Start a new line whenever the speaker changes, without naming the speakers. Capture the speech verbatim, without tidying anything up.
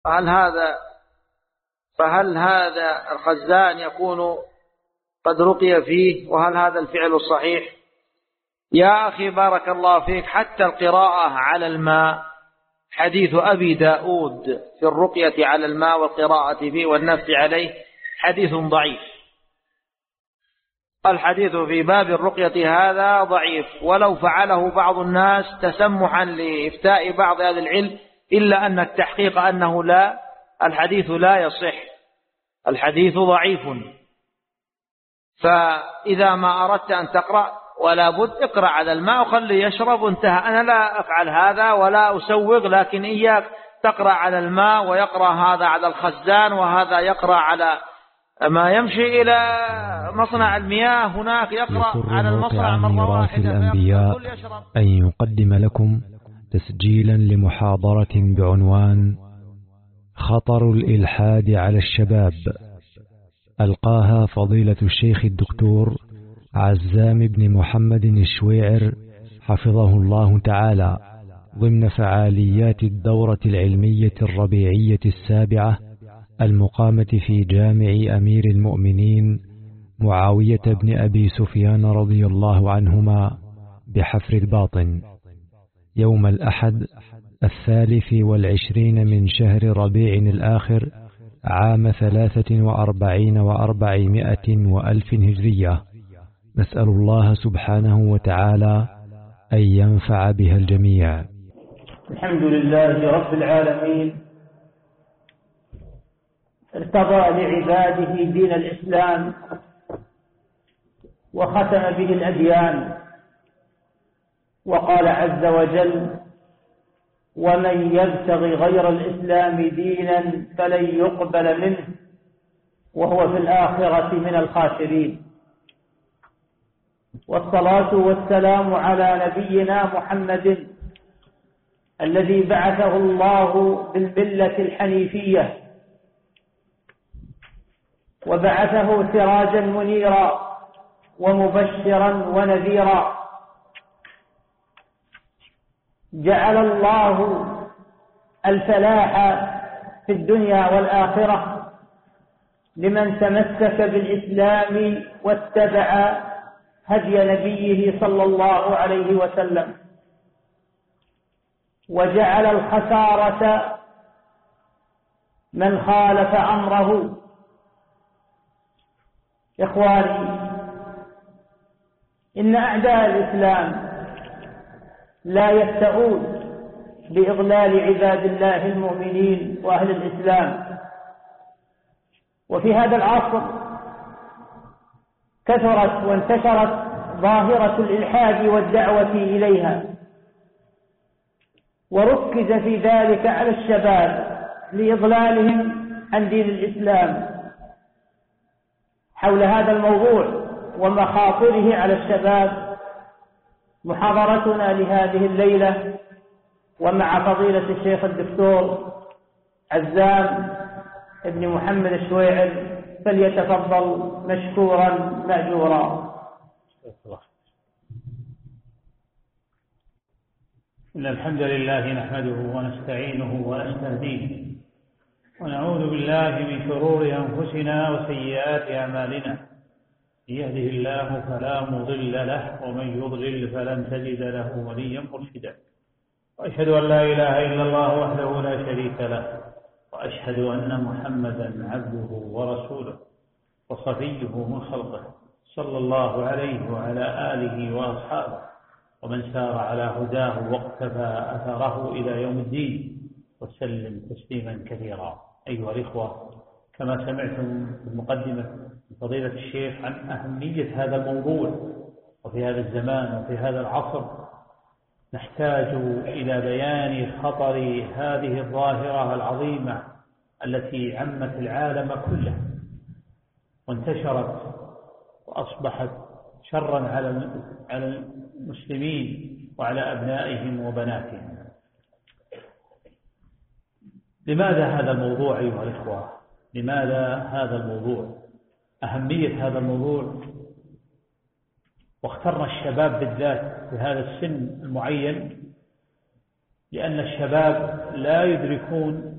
هل هذا فهل هذا الخزان يكون قد رقي فيه؟ وهل هذا الفعل الصحيح؟ يا أخي بارك الله فيك، حتى القراءة على الماء، حديث أبي داود في الرقية على الماء والقراءة فيه والنفس عليه حديث ضعيف. الحديث في باب الرقية هذا ضعيف، ولو فعله بعض الناس تسمحا لإفتاء بعض هذا العلم، إلا أن التحقيق أنه لا الحديث لا يصح، الحديث ضعيف. فإذا ما أردت أن تقرأ ولا بد اقرأ على الماء وخلي يشرب وانتهى. أنا لا أفعل هذا ولا أسوغ، لكن إياك تقرأ على الماء ويقرأ هذا على الخزان وهذا يقرأ على ما يمشي إلى مصنع المياه، هناك يقرأ على المصنع مرة واحدة.
الأنبياء أن يقدم لكم تسجيلا لمحاضرة بعنوان خطر الإلحاد على الشباب، ألقاها فضيلة الشيخ الدكتور عزام بن محمد الشويعر حفظه الله تعالى، ضمن فعاليات الدورة العلمية الربيعية السابعة المقامة في جامع أمير المؤمنين معاوية بن أبي سفيان رضي الله عنهما بحفر الباطن، يوم الأحد الثالث والعشرين من شهر ربيع الآخر عام ثلاثة وأربعين وأربعمائة وألف هجرية. نسأل الله سبحانه وتعالى أن ينفع بها الجميع.
الحمد لله رب العالمين، ارتضى لعباده دين الإسلام وختم به الأديان، وقال عز وجل: ومن يبتغي غير الإسلام دينا فلن يقبل منه وهو في الآخرة من الخاسرين. والصلاة والسلام على نبينا محمد الذي بعثه الله بالملة الحنيفية وبعثه سراجا منيرا ومبشرا ونذيرا. جعل الله الفلاح في الدنيا والآخرة لمن تمسك بالإسلام واتبع هدي نبيه صلى الله عليه وسلم، وجعل الخسارة من خالف أمره. إخواني، إن أعداء الإسلام لا يفتؤون بإضلال عباد الله المؤمنين وأهل الإسلام. وفي هذا العصر كثرت وانتشرت ظاهرة الإلحاد والدعوة إليها، وركز في ذلك على الشباب لإضلالهم عن دين الإسلام. حول هذا الموضوع ومخاطره على الشباب محاضرتنا لهذه الليلة، ومع فضيلة الشيخ الدكتور عزام ابن محمد الشويعر، فليتفضل مشكورا مأجورا.
إن الحمد لله نحمده ونستعينه ونستهديه، ونعوذ بالله من شرور أنفسنا وسيئات أعمالنا. من يهده الله فلا مضل له، ومن يضلل فلن تجد له وليا مرشدا. وأشهد أن لا إله إلا الله وحده لا شريك له، وأشهد أن محمدا عبده ورسوله وصفيه من خلقه، صلى الله عليه وعلى آله وأصحابه ومن سار على هداه واقتفى أثره إلى يوم الدين، وسلم تسليما كثيرا. أيها الإخوة، كما سمعتم في المقدمة من فضيلة الشيخ عن أهمية هذا الموضوع، وفي هذا الزمان وفي هذا العصر نحتاج إلى بيان خطر هذه الظاهرة العظيمة التي عمت العالم كله وانتشرت وأصبحت شرا على المسلمين وعلى أبنائهم وبناتهم. لماذا هذا الموضوع أيها الإخوة؟ لماذا هذا الموضوع؟ أهمية هذا الموضوع، واخترنا الشباب بالذات في هذا السن المعين، لأن الشباب لا يدركون